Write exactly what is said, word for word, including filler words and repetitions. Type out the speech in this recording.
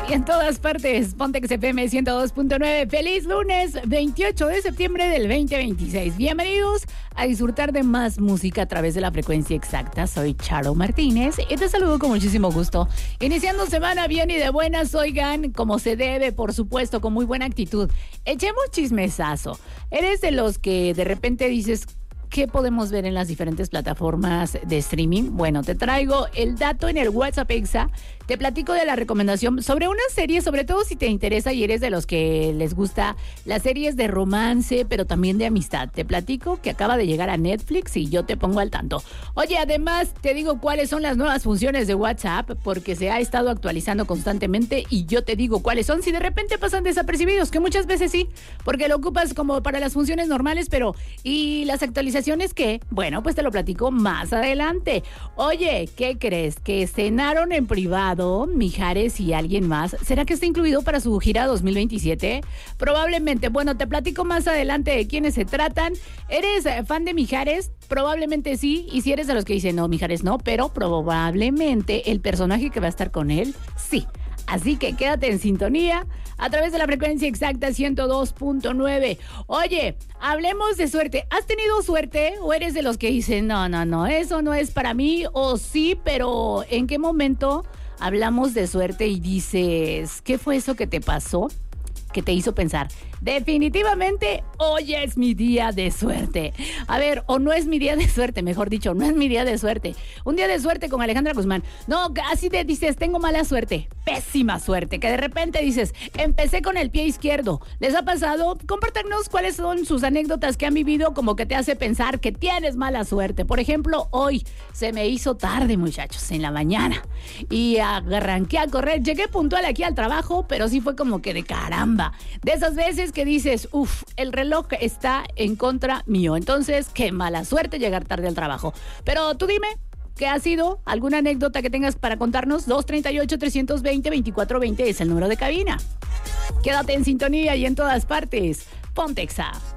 y en todas partes. Pontex F M ciento dos punto nueve. Feliz lunes veintiocho de septiembre del veinte veintiséis. Bienvenidos a disfrutar de más música a través de la frecuencia exacta. Soy Charo Martínez y te saludo con muchísimo gusto. Iniciando semana bien y de buenas, oigan, como se debe, por supuesto, con muy buena actitud. Echemos chismesazo. ¿Eres de los que de repente dices, ¿qué podemos ver en las diferentes plataformas de streaming? Bueno, te traigo el dato en el WhatsApp Exa. Te platico de la recomendación sobre una serie, sobre todo si te interesa y eres de los que les gusta las series de romance, pero también de amistad. Te platico que acaba de llegar a Netflix y yo te pongo al tanto. Oye, además te digo cuáles son las nuevas funciones de WhatsApp, porque se ha estado actualizando constantemente y yo te digo cuáles son si de repente pasan desapercibidos, que muchas veces sí, porque lo ocupas como para las funciones normales, pero ¿y las actualizaciones qué? Bueno, pues te lo platico más adelante. Oye, ¿qué crees? Que cenaron en privado Mijares y alguien más. ¿Será que está incluido para su gira dos mil veintisiete? Probablemente. Bueno, te platico más adelante de quiénes se tratan. ¿Eres fan de Mijares? Probablemente sí. Y si eres de los que dicen no, Mijares no, pero probablemente el personaje que va a estar con él, sí. Así que quédate en sintonía a través de la frecuencia exacta ciento dos punto nueve. Oye, hablemos de suerte. ¿Has tenido suerte o eres de los que dicen no, no, no, eso no es para mí? O sí, pero ¿en qué momento hablamos de suerte y dices, ¿qué fue eso que te pasó? Que te hizo pensar, definitivamente hoy es mi día de suerte. A ver, o no es mi día de suerte, mejor dicho, no es mi día de suerte. Un día de suerte con Alejandra Guzmán. No, así te dices, tengo mala suerte, pésima suerte, que de repente dices, empecé con el pie izquierdo. ¿Les ha pasado? Compártanos cuáles son sus anécdotas que han vivido como que te hace pensar que tienes mala suerte. Por ejemplo, hoy se me hizo tarde, muchachos, en la mañana. Y arranqué a correr, llegué puntual aquí al trabajo, pero sí fue como que de caramba. De esas veces que dices, uff, el reloj está en contra mío. Entonces, qué mala suerte llegar tarde al trabajo. Pero tú dime, ¿qué ha sido? ¿Alguna anécdota que tengas para contarnos? dos treinta y ocho, trescientos veinte, veinticuatro veinte es el número de cabina. Quédate en sintonía y en todas partes. Ponte Exa.